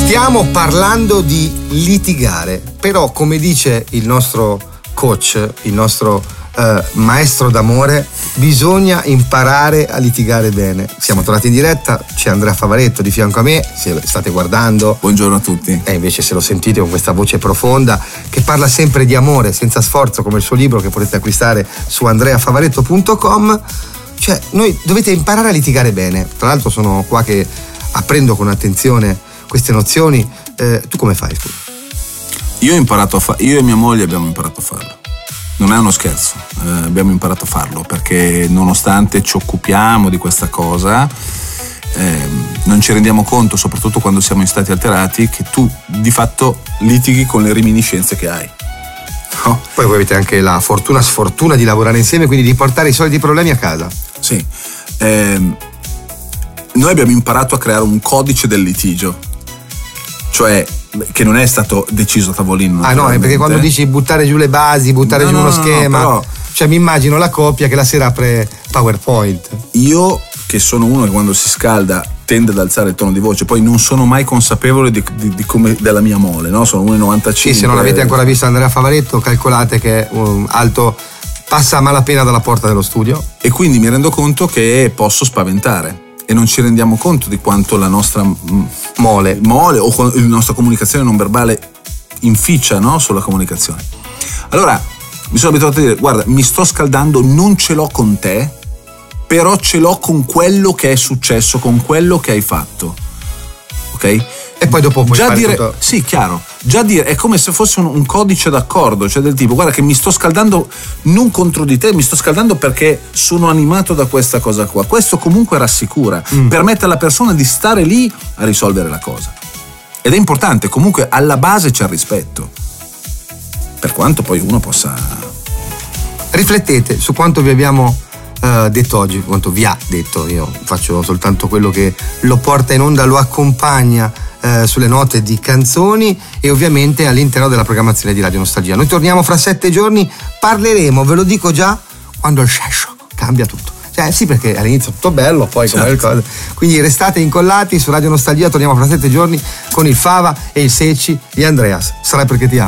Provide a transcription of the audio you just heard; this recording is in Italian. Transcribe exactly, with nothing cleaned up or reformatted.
Stiamo parlando di litigare, però come dice il nostro coach, il nostro eh, maestro d'amore, bisogna imparare a litigare bene. Siamo tornati in diretta, c'è Andrea Favaretto di fianco a me, se state guardando. Buongiorno a tutti. E invece se lo sentite con questa voce profonda che parla sempre di amore senza sforzo, come il suo libro che potete acquistare su andrea favaretto punto com. Cioè, noi dovete imparare a litigare bene. Tra l'altro sono qua che apprendo con attenzione queste nozioni. Eh, tu come fai, scusa? Io ho imparato a farlo, io e mia moglie abbiamo imparato a farlo. Non è uno scherzo, eh, abbiamo imparato a farlo perché nonostante ci occupiamo di questa cosa, eh, non ci rendiamo conto, soprattutto quando siamo in stati alterati, che tu di fatto litighi con le reminiscenze che hai. No? Poi voi avete anche la fortuna sfortuna di lavorare insieme, quindi di portare i soliti problemi a casa. Sì. Eh, noi abbiamo imparato a creare un codice del litigio, cioè che non è stato deciso a tavolino. Ah no, è perché quando dici buttare giù le basi, buttare no, giù no, uno no, schema, no, però, cioè mi immagino la coppia che la sera apre PowerPoint. Io che sono uno che quando si scalda tende ad alzare il tono di voce, poi non sono mai consapevole di, di, di come della mia mole, no? Sono uno virgola novantacinque. Sì, se non avete ancora visto Andrea Favaretto, calcolate che è um, alto, passa a malapena dalla porta dello studio. E quindi mi rendo conto che posso spaventare e non ci rendiamo conto di quanto la nostra mole, mole o la nostra comunicazione non verbale inficia, no? Sulla comunicazione. Allora mi sono abituato a dire: guarda, mi sto scaldando, non ce l'ho con te, però ce l'ho con quello che è successo, con quello che hai fatto, ok? E poi dopo puoi già fare dire tutto... sì, chiaro, già dire è come se fosse un, un codice d'accordo, cioè del tipo: guarda che mi sto scaldando non contro di te, mi sto scaldando perché sono animato da questa cosa qua. Questo comunque rassicura, mm. permette alla persona di stare lì a risolvere la cosa, ed è importante. Comunque alla base c'è il rispetto, per quanto poi uno possa. Riflettete su quanto vi abbiamo uh, detto oggi, quanto vi ha detto. Io faccio soltanto quello che lo porta in onda, lo accompagna Uh, sulle note di canzoni e ovviamente all'interno della programmazione di Radio Nostalgia. Noi torniamo fra sette giorni, parleremo, ve lo dico già, quando il sesso cambia tutto. Cioè sì, perché all'inizio tutto bello, poi certo. Come le cose. Quindi restate incollati su Radio Nostalgia, torniamo fra sette giorni con il Fava e il Secci di Andreas. Sarai perché ti amo.